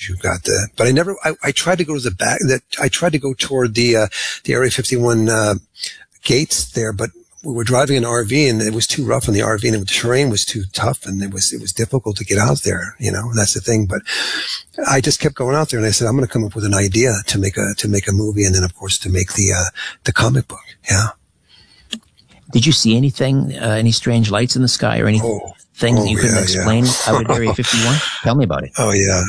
you got the, but I tried to go to the back, I tried to go toward the Area 51, gates there, but we were driving an RV and it was too rough on the RV and the terrain was too tough and it was difficult to get out there, that's the thing. But I just kept going out there and I said, I'm going to come up with an idea to make a movie and then of course to make the comic book. Yeah. Did you see anything, any strange lights in the sky or anything that you couldn't explain out at Area 51? Tell me about it. Oh yeah.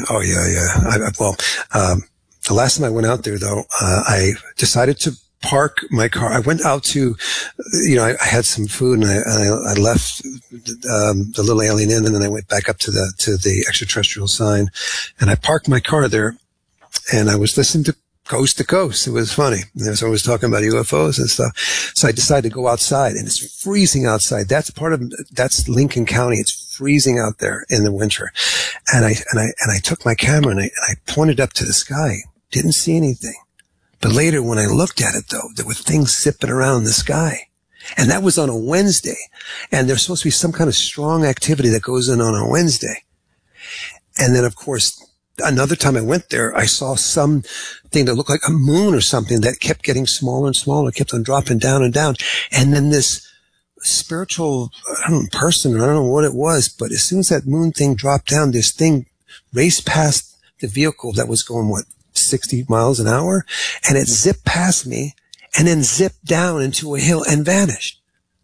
The last time I went out there though, I decided to park my car. I went out to, I had some food and I left the Little Alien Inn and then I went back up to the extraterrestrial sign and I parked my car there and I was listening to Coast to Coast. It was funny. There's always talking about UFOs and stuff. So I decided to go outside and it's freezing outside. That's Lincoln County. It's freezing out there in the winter. And I took my camera and I pointed up to the sky. Didn't see anything. But later when I looked at it though, there were things zipping around in the sky. And that was on a Wednesday. And there's supposed to be some kind of strong activity that goes on a Wednesday. And then of course, another time I went there, I saw something that looked like a moon or something that kept getting smaller and smaller, kept on dropping down and down. And then this spiritual, person, I don't know what it was, but as soon as that moon thing dropped down, this thing raced past the vehicle that was going, 60 miles an hour, and it zipped past me and then zipped down into a hill and vanished.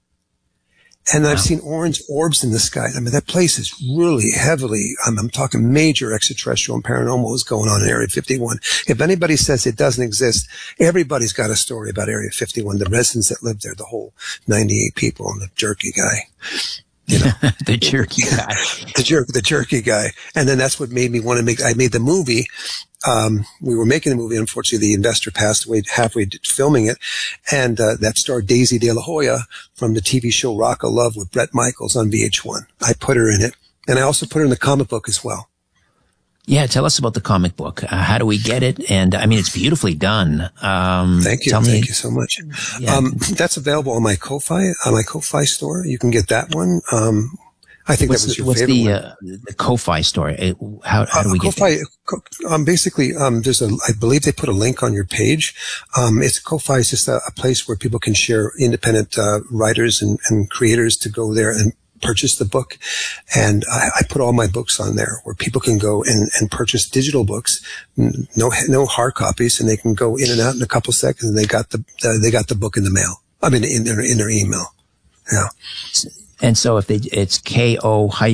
And I've seen orange orbs in the sky. I mean, that place is really heavily, I'm talking major extraterrestrial and paranormal is going on in Area 51. If anybody says it doesn't exist, everybody's got a story about Area 51, the residents that live there, the whole 98 people and the jerky guy. The jerky guy. The jerky guy. And then that's what made me want to I made the movie. We were making the movie. Unfortunately, the investor passed away halfway filming it. And, that starred Daisy De La Hoya from the TV show Rock of Love with Bret Michaels on VH1. I put her in it. And I also put her in the comic book as well. Yeah. Tell us about the comic book. How do we get it? And I mean, it's beautifully done. Thank you. Thank you so much. Yeah. That's available on my Ko-Fi store. You can get that one. I think that was your favorite one. The Ko-Fi store? How do we get that? Basically, I believe they put a link on your page. Ko-Fi is just a place where people can share independent, writers and creators to go there and purchase the book. And I put all my books on there where people can go and purchase digital books, no hard copies, and they can go in and out in a couple seconds and they got the book in the mail. I mean, in their email. Yeah. And so it's Ko-Fi,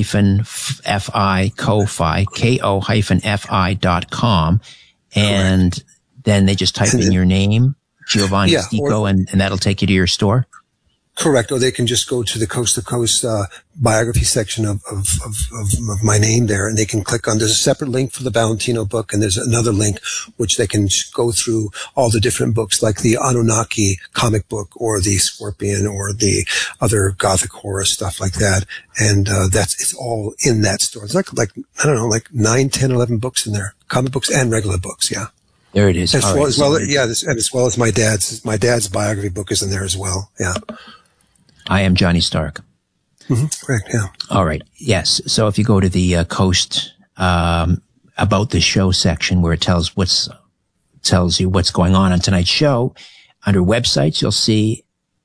Ko-Fi.com. And correct. Then they just type in your name, Giovanni Stico, and that'll take you to your store? Correct. Or they can just go to the Coast to Coast biography section of my name there, and they can click on. There's a separate link for the Valentino book, and there's another link which they can go through all the different books, like the Anunnaki comic book, or the Scorpion, or the other Gothic horror stuff like that. And it's all in that store. It's like I don't know, like 9, 10, 11 books in there, comic books and regular books. Yeah. There it is. As well as my dad's biography book is in there as well. Yeah. I am Johnny Stark. Mm-hmm. Correct. Yeah. All right. Yes. So if you go to the Coast about the show section where it tells you what's going on tonight's show, under websites you'll see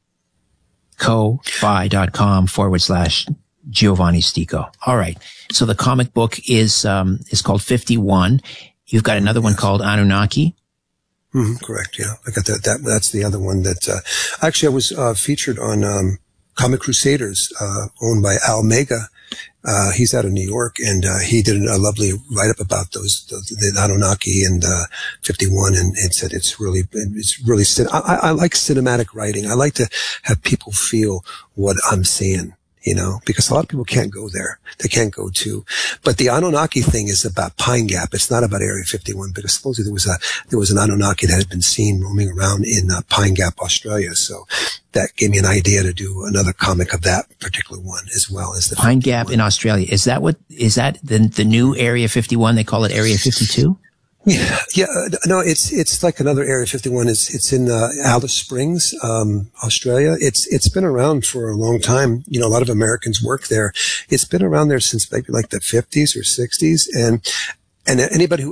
Ko-Fi.com/Giovanni Stico. All right. So the comic book is called 51. You've got another one called Anunnaki. Correct. Yeah. I got that. That's the other one that, actually I was, featured on, Comic Crusaders, owned by Al Mega. He's out of New York, and, he did a lovely write-up about the Anunnaki and, 51, and it said it's really, I like cinematic writing. I like to have people feel what I'm saying. Because a lot of people can't go there. They can't go but the Anunnaki thing is about Pine Gap. It's not about Area 51, because supposedly there was an Anunnaki that had been seen roaming around in Pine Gap, Australia. So that gave me an idea to do another comic of that particular one, as well as the Pine Gap in Australia. Is that the new Area 51? They call it Area 52? Yeah. No, it's like another Area 51. It's in, Alice Springs, Australia. It's been around for a long time. A lot of Americans work there. It's been around there since maybe like the 50s or 60s. And anybody who